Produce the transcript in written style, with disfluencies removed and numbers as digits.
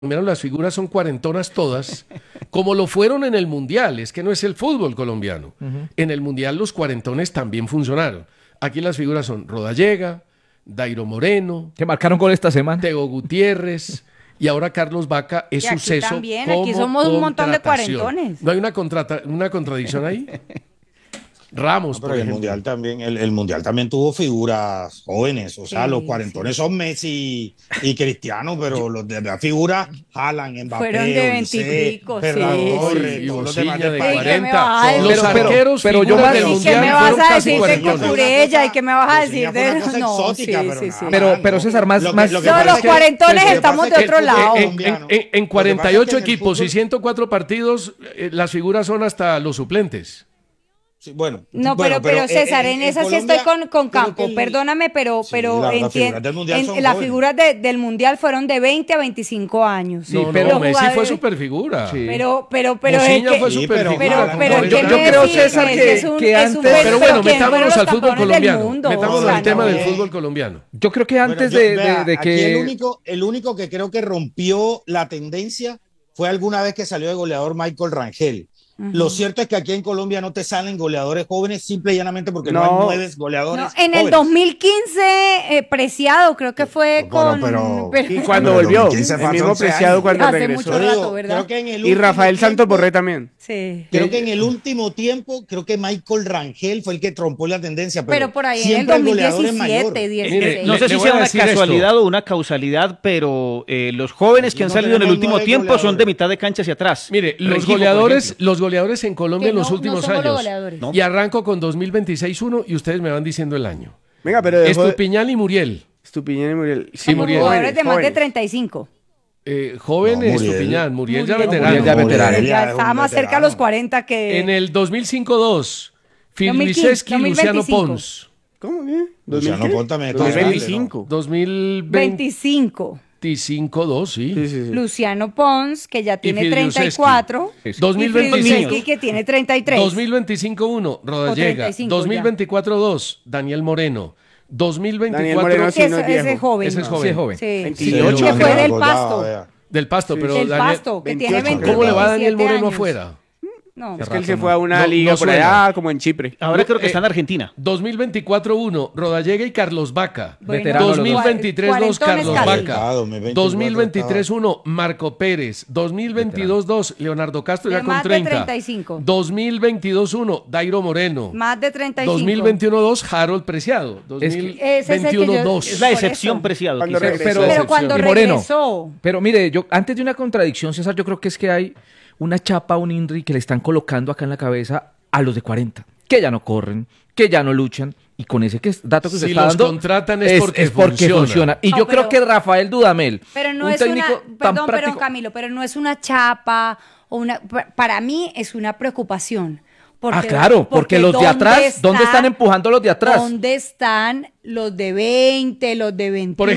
colombiano las figuras son cuarentonas todas, como lo fueron en el Mundial, es que no es el fútbol colombiano. En el Mundial los cuarentones también funcionaron. Aquí las figuras son Rodallega, Dairo Moreno, que marcaron gol esta semana, Teo Gutiérrez y ahora Carlos Vaca es suceso también, como aquí somos un montón de contratación. cuarentones. ¿No hay una contradicción ahí? Ramos, pero por el ejemplo. Mundial también, el Mundial también tuvo figuras jóvenes, o sea, los cuarentones son Messi y Cristiano, pero los de la figura Haaland, Mbappé, fueron de 20 y pico, Ferran Torres, y todos los Bocilla demás de España. 40. Los Pero arqueros yo figuras más- del ¿Y ¿Y qué Mundial me fueron vas a casi decir de cuarentones. Cucurella? ¿Y qué me vas a decir Bocilla fue una cosa de...? No, exótica, sí, pero sí, nada sí. más, pero ¿no? César, más... Lo que más- pasa No, es los que- cuarentones lo que estamos pasa de es que otro el fútbol lado. colombiano- En lo que 48 pasa es que en el equipos y fútbol- 104 partidos, las figuras son hasta los suplentes. Sí, bueno, No, bueno, pero César, en esa sí estoy con creo Campo, que el- perdóname, pero Sí, las figuras del Mundial son las jóvenes. figuras del Mundial fueron de 20 a 25 años. Sí, No, pero no, Messi jugadores- fue superfigura. Sí. pero es Bocilla que... fue Sí, superfigura. Pero con es que 40 yo creo, Messi César, es un que pero Pero bueno, ¿quién fueron metámonos los al fútbol campeones del colombiano. mundo? Metámonos O sea, al tema no. del fútbol colombiano. Yo creo que antes Bueno, vea, de aquí que... el único que creo que rompió la tendencia fue alguna vez que salió de goleador Michael Rangel. Lo cierto es que aquí en Colombia no te salen goleadores jóvenes simple y llanamente porque no hay 9 goleadores No, en el jóvenes. 2015, Preciado, creo que fue Bueno, con... pero- Y cuando Pero volvió, 2015 el fue hace mismo 11 Preciado años. cuando Hace regresó. mucho Yo rato, digo, ¿verdad? creo que en el Y último Rafael Santos tiempo- Borré también. Sí. Creo que en el último tiempo, creo que Michael Rangel fue el que trompó la tendencia. Pero por ahí en el siempre goleador es 2017, mayor. 16. No sé Le si voy sea a una decir esto. casualidad o una causalidad, pero los jóvenes que Aquí han no salido en el tenemos último 9 tiempo son de goleadores. mitad de cancha hacia atrás. Mire, Rengifo, por los goleadores en Colombia Que en los no últimos somos los años. goleadores. No. Y arranco con 2026-1 y ustedes me van diciendo el año. Venga, pero dejó de- Estupiñán y Muriel. Estupiñán y Muriel. Sí, Muriel. Jugadores de más de jóvenes. 35. Joven No, Muriel. Estupiñán, Muriel ya Muriel. veterano. Muriel ya veterano. Muriel Ya es un estaba más cerca a veterano. los 40 que... En el 2005-2, 2015, Firliceski y Luciano 2025. Pons. ¿Cómo? ¿Qué? Luciano Pons también está 2025. 2025-2, 25. sí. Sí, sí, sí. Luciano Pons, que ya tiene Firliceski. 34. Sí, sí. Y 2025. Firliceski, que tiene 33. 2025-1, Rodallega. 35 ya. 2024-2, Daniel Moreno. 2024 Daniel Moreno sí, Que no es ese es viejo. joven. Ese es Sí, joven. es joven. Sí. 28, que fue creo. del Ya, Pasto. vea. Del Pasto, pero Del Daniel, Pasto, que 28, tiene 20, ¿cómo le va a Daniel 27 Moreno años. afuera? No. Es que él se fue a una No, liga no por suena. allá, como en Chipre. Ahora creo que está en Argentina. 2024-1, Rodallega y Carlos Vaca. Bueno, Veterano los dos. 2023-2, Carlos cuarentones Vaca. Ah, 2024 2023-1, Marco Pérez. 2022-2, Leonardo Castro ya De con más de 30. 35. 2022-1, Dairo Moreno. Más de 35. 2021-2, Harold Preciado. Ese es el que yo- 2021-2. Es la Por excepción eso. Preciado. Cuando quizás. regresó. Pero cuando Y Moreno. regresó... Pero mire, yo antes de una contradicción, César, yo creo que es que hay una chapa, un INRI que le están colocando acá en la cabeza a los de 40, que ya no corren, que ya no luchan, y con ese dato que Si usted está los dando, contratan es porque funciona. Y No, yo creo pero- que Rafael Dudamel, Pero no un es técnico una, tan perdón, práctico, Camilo, pero no es una chapa o para mí es una preocupación. claro, porque los de atrás, ¿dónde están empujando los de atrás? ¿Dónde están los de 20, los de 21?